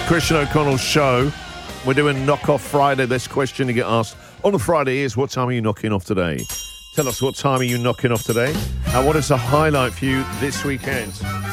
Christian O'Connell's show. We're doing Knock-Off Friday. This question you get asked on a Friday is, what time are you knocking off today? Tell us, what time are you knocking off today? And what is the highlight for you this weekend?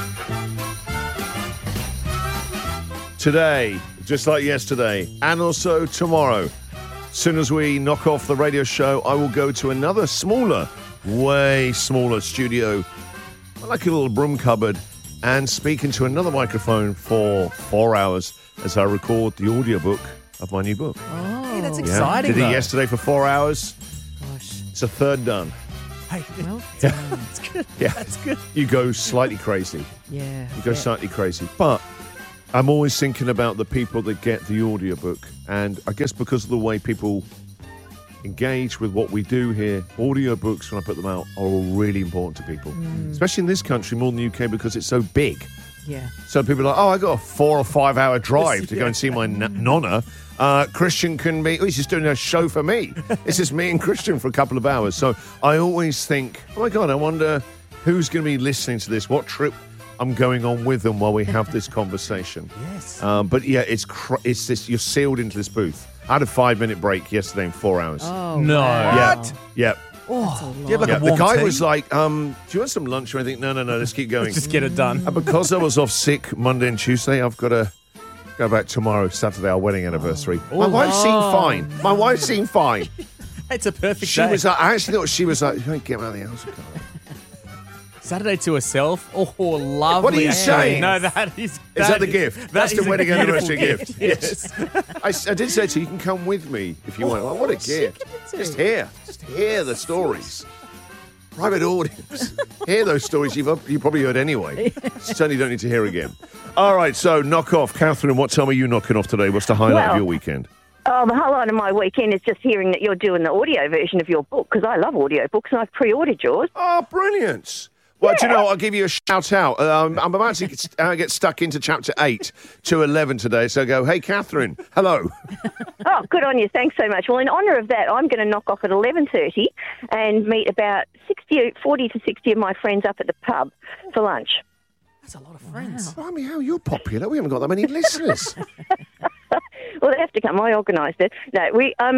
Today, just like yesterday, and also tomorrow. As soon as we knock off the radio show, I will go to another smaller, way smaller studio, like a little broom cupboard, and speak into another microphone for 4 hours as I record the audiobook of my new book. Oh, hey, that's Yeah. exciting. Did it though. yesterday for 4 hours. Gosh. It's a third done. Hey, well done. That's good. Yeah. That's good. You go slightly crazy. Yeah. You go slightly crazy. But I'm always thinking about the people that get the audiobook. And I guess because of the way people engage with what we do here, audiobooks, when I put them out, are all really important to people. Especially in this country more than the UK because it's so big. Yeah. So people are like, I got a 4 or 5 hour drive to go and see my nonna. Christian can be, he's just doing a show for me. It's just me and Christian for a couple of hours. So I always think, oh my God, I wonder who's going to be listening to this, what trip I'm going on with them while we have this conversation. Yes. But yeah, it's this, you're sealed into this booth. I had a 5-minute break yesterday in 4 hours. Oh, No. wow. Yeah. Yeah. Oh, Do you have like Yeah, a the warm guy tea? was like, do you want some lunch or anything? No, let's keep going. Just get it done. And because I was off sick Monday and Tuesday, I've got to go back tomorrow, Saturday, our wedding anniversary. My wife seemed fine. My wife seemed fine. it's a perfect She day. was like, I actually thought she was like, you ain't get out of the house. Carl." Saturday to herself. Oh, lovely. What are you actually. saying? No, that is. Is that the gift? That's the is a wedding beautiful anniversary gift. Yes. I did say to you, you can come with me if you want. Like, what a gift. Just hear the stories. Private audience. Hear those stories you probably heard anyway. Certainly don't need to hear again. All right, so knock off. Catherine, what time are you knocking off today? What's the highlight of your weekend? Oh, the highlight of my weekend is just hearing that you're doing the audio version of your book, because I love audio books and I've pre-ordered yours. Oh, brilliant. Well, do you know, I'll give you a shout out. I'm about to get stuck into chapter 8 to 11 today, so go, hey, Catherine, hello. Oh, good on you. Thanks so much. Well, in honour of that, I'm going to knock off at 11:30 and meet about 40 to 60 of my friends up at the pub for lunch. That's a lot of friends. Blimey, how you're popular. We haven't got that many listeners. Well, they have to come. I organised it. No,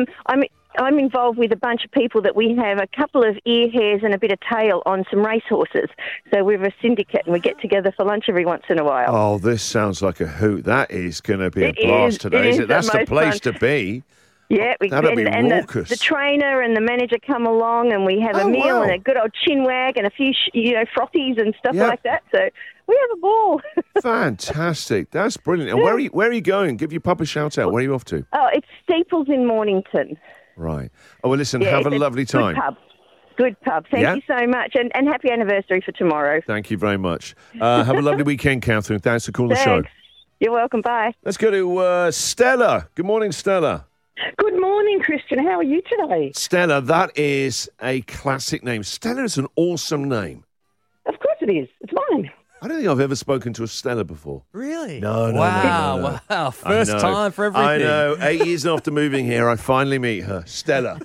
I'm involved with a bunch of people that we have a couple of ear hairs and a bit of tail on some racehorses. So we're a syndicate and we get together for lunch every once in a while. Oh, this sounds like a hoot. That is going to be a It blast is. today, It is is it? That's the the most place fun. to be. Yeah, That'll be and raucous. the trainer and the manager come along and we have a Oh, meal wow. and a good old chin wag and a few, frothies and stuff Yeah. like that. So we have a ball. Fantastic. That's brilliant. And where are you going? Give your pub a shout out. Where are you off to? Oh, it's Steeples in Mornington. Right. Oh, well, listen, Yeah, have a it's lovely time. Good pub. Thank Yeah? you so much. And happy anniversary for tomorrow. Thank you very much. Have a lovely weekend, Catherine. Thanks for calling the show. Thanks. You're welcome. Bye. Let's go to Stella. Good morning, Stella. Good morning, Christian. How are you today? Stella, that is a classic name. Stella is an awesome name. Of course it is. It's mine. I don't think I've ever spoken to a Stella before. Really? No. Wow. I First know. time for everything. I know. 8 years after moving here, I finally meet her. Stella.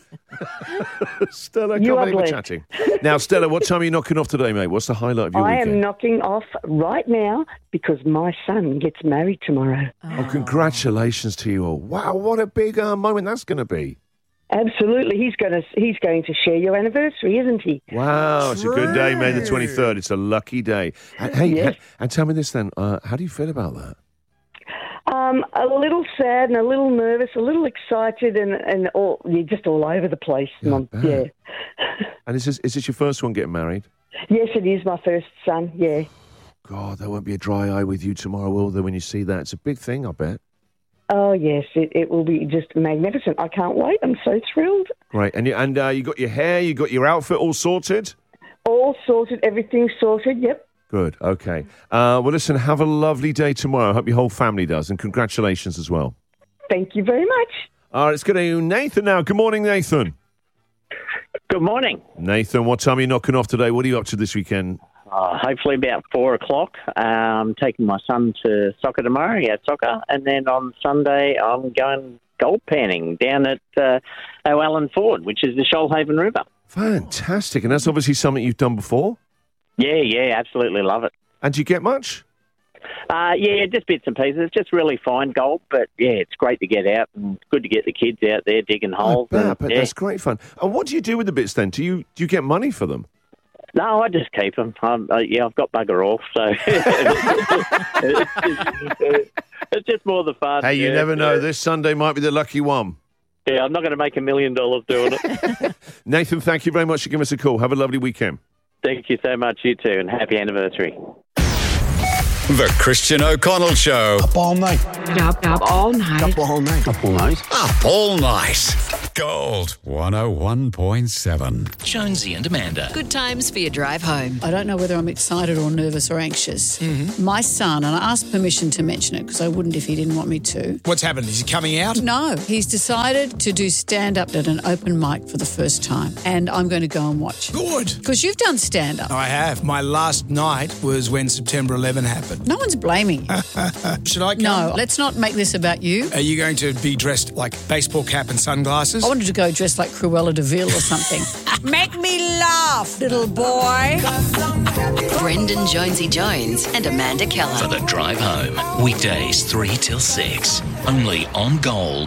Stella, You can't are believe we're blessed. chatting. Now, Stella, what time are you knocking off today, mate? What's the highlight of your I weekend? am knocking off right now because my son gets married tomorrow. Oh, congratulations to you all. Wow, what a big moment that's going to be. Absolutely. He's going to share your anniversary, isn't he? Wow, it's a good day, May the True. 23rd. It's a lucky day. And, hey, Yes. and tell me this then. How do you feel about that? A little sad and a little nervous, a little excited, and you're just all over the place. Yeah, I bet. Yeah. And is this your first one getting married? Yes, it is my first son. Yeah. God, there won't be a dry eye with you tomorrow, will there, when you see that? It's a big thing, I bet. Oh yes, it will be just magnificent. I can't wait. I'm so thrilled. Right, and you got your hair, you got your outfit all sorted? All sorted. Everything sorted. Yep. Good, okay. Well, listen, have a lovely day tomorrow. I hope your whole family does, and congratulations as well. Thank you very much. All right, let's go to Nathan now. Good morning, Nathan. Good morning. Nathan, what time are you knocking off today? What are you up to this weekend? Hopefully about 4 o'clock. I'm taking my son to soccer tomorrow. He had soccer. And then on Sunday, I'm going gold panning down at O'Allen Ford, which is the Shoalhaven River. Fantastic. And that's obviously something you've done before? Yeah, absolutely love it. And do you get much? Yeah, just bits and pieces. It's just really fine golf, but yeah, it's great to get out and good to get the kids out there digging holes. But that's great fun. And what do you do with the bits then? Do you get money for them? No, I just keep them. I've got bugger off, so it's just more the fun. Hey, you never know. This Sunday might be the lucky one. Yeah, I'm not going to make $1 million doing it. Nathan, thank you very much for giving us a call. Have a lovely weekend. Thank you so much. You too, and happy anniversary. The Christian O'Connell Show. Up all night. Up all night. Up all night. Up all night. Up all night. Gold 101.7. Jonesy and Amanda. Good times for your drive home. I don't know whether I'm excited or nervous or anxious. Mm-hmm. My son, and I asked permission to mention it because I wouldn't if he didn't want me to. What's happened? Is he coming out? No, he's decided to do stand-up at an open mic for the first time, and I'm going to go and watch. Good. Because you've done stand-up. I have. My last night was when September 11 happened. No one's blaming you. Should I come? No, let's not make this about you. Are you going to be dressed like baseball cap and sunglasses? I wanted to go dressed like Cruella de Vil or something. Make me laugh, little boy. Brendan Jonesy Jones and Amanda Keller. For the drive home. Weekdays 3 till 6. Only on Gold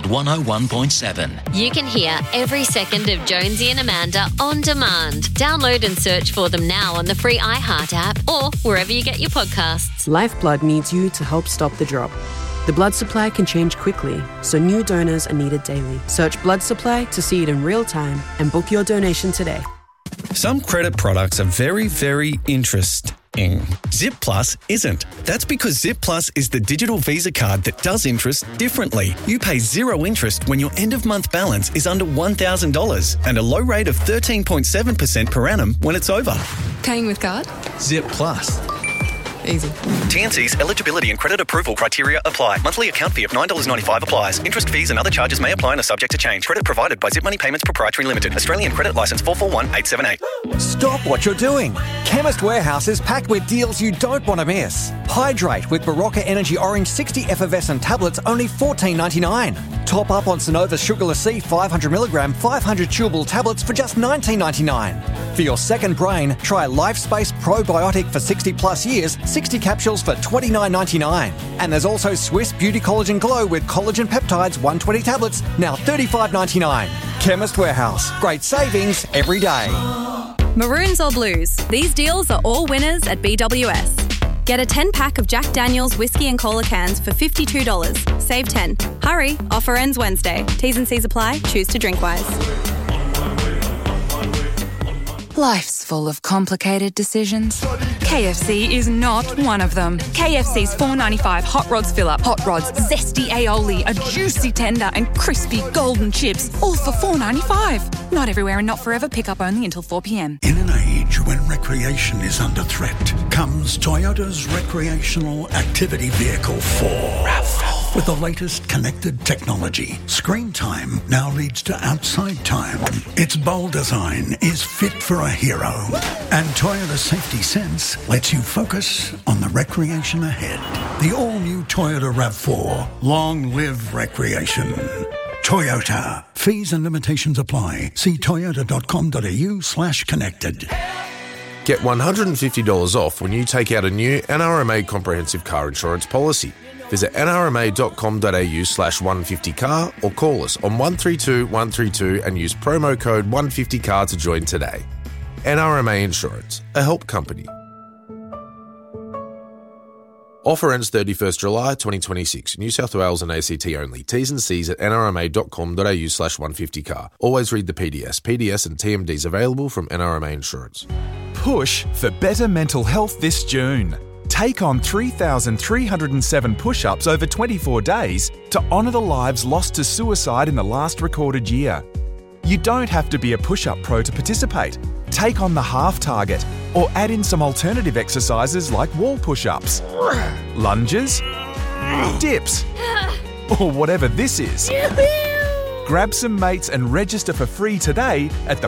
101.7. You can hear every second of Jonesy and Amanda on demand. Download and search for them now on the free iHeart app or wherever you get your podcasts. Lifeblood needs you to help stop the drop. The blood supply can change quickly, so new donors are needed daily. Search blood supply to see it in real time and book your donation today. Some credit products are very, very interesting. Zip Plus isn't. That's because Zip Plus is the digital Visa card that does interest differently. You pay zero interest when your end-of-month balance is under $1,000 and a low rate of 13.7% per annum when it's over. Paying with card? Zip Plus. Easy. TNC's eligibility and credit approval criteria apply. Monthly account fee of $9.95 applies. Interest fees and other charges may apply and are subject to change. Credit provided by Zip Money Payments Proprietary Limited. Australian credit licence 441878. Stop what you're doing. Chemist Warehouse is packed with deals you don't want to miss. Hydrate with Barocca Energy Orange 60 effervescent tablets, only $14.99. Top up on Sonova Sugarless C 500mg 500 chewable tablets for just $19.99. For your second brain, try LifeSpace Probiotic for 60 plus years, 60 capsules for $29.99. And there's also Swiss Beauty Collagen Glow with collagen peptides 120 tablets, now $35.99. Chemist Warehouse. Great savings every day. Maroons or blues, these deals are all winners at BWS. Get a 10-pack of Jack Daniel's whiskey and cola cans for $52. Save 10. Hurry, offer ends Wednesday. T's and C's apply. Choose to drink wise. Life's full of complicated decisions. KFC is not one of them. KFC's $4.95 Hot Rods Fill-Up, Hot Rods, zesty aioli, a juicy tender and crispy golden chips, all for $4.95. Not everywhere and not forever. Pick up only until 4 p.m. In an age when recreation is under threat, comes Toyota's recreational activity vehicle 4. RAV4. With the latest connected technology, screen time now leads to outside time. Its bold design is fit for a hero. And Toyota Safety Sense lets you focus on the recreation ahead. The all-new Toyota RAV4. Long live recreation. Toyota. Fees and limitations apply. See toyota.com.au/connected. Get $150 off when you take out a new NRMA comprehensive car insurance policy. Visit nrma.com.au/150car or call us on 132 132 and use promo code 150car to join today. NRMA Insurance, a help company. Offer ends 31st July 2026. New South Wales and ACT only. T's and C's at nrma.com.au/150car. Always read the PDS. PDS and TMDs available from NRMA Insurance. Push for better mental health this June. Take on 3,307 push-ups over 24 days to honour the lives lost to suicide in the last recorded year. You don't have to be a push-up pro to participate. Take on the half target or add in some alternative exercises like wall push-ups, lunges, dips, or whatever this is. Grab some mates and register for free today at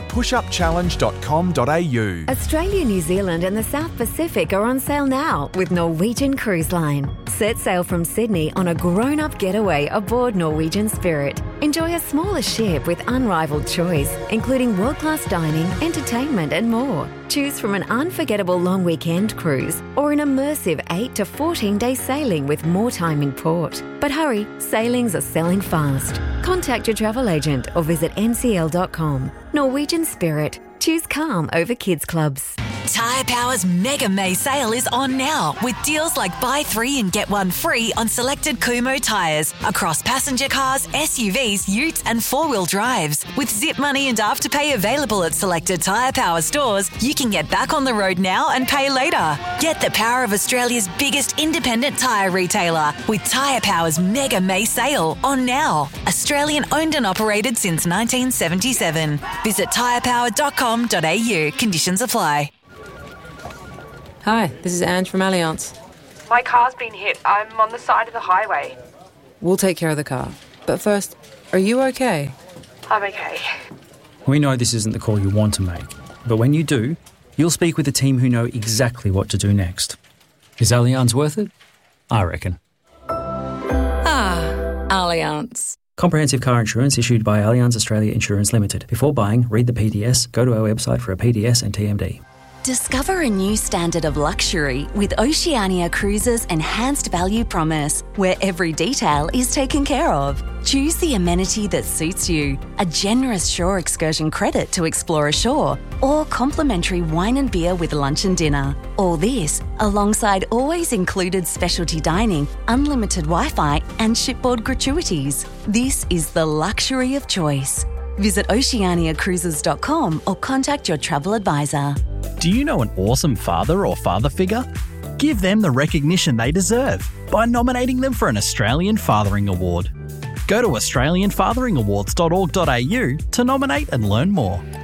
thepushupchallenge.com.au. Australia, New Zealand and the South Pacific are on sale now with Norwegian Cruise Line. Set sail from Sydney on a grown-up getaway aboard Norwegian Spirit. Enjoy a smaller ship with unrivaled choice, including world-class dining, entertainment and more. Choose from an unforgettable long weekend cruise or an immersive 8 to 14-day sailing with more time in port. But hurry, sailings are selling fast. Contact your travel agent or visit ncl.com. Norwegian Spirit. Choose calm over kids clubs. Tyre Power's Mega May sale is on now with deals like buy 3 and get 1 free on selected Kumo tyres across passenger cars, SUVs, utes and 4-wheel drives. With Zip Money and Afterpay available at selected Tyre Power stores, you can get back on the road now and pay later. Get the power of Australia's biggest independent tyre retailer with Tyre Power's Mega May sale on now. Australian owned and operated since 1977. Visit tyrepower.com.au. Conditions apply. Hi, this is Ange from Allianz. My car's been hit. I'm on the side of the highway. We'll take care of the car. But first, are you okay? I'm okay. We know this isn't the call you want to make, but when you do, you'll speak with a team who know exactly what to do next. Is Allianz worth it? I reckon. Allianz. Comprehensive car insurance issued by Allianz Australia Insurance Limited. Before buying, read the PDS, go to our website for a PDS and TMD. Discover a new standard of luxury with Oceania Cruises' enhanced value promise, where every detail is taken care of. Choose the amenity that suits you, a generous shore excursion credit to explore ashore, or complimentary wine and beer with lunch and dinner. All this alongside always included specialty dining, unlimited Wi-Fi and shipboard gratuities. This is the luxury of choice. Visit oceaniacruises.com or contact your travel advisor. Do you know an awesome father or father figure? Give them the recognition they deserve by nominating them for an Australian Fathering Award. Go to australianfatheringawards.org.au to nominate and learn more.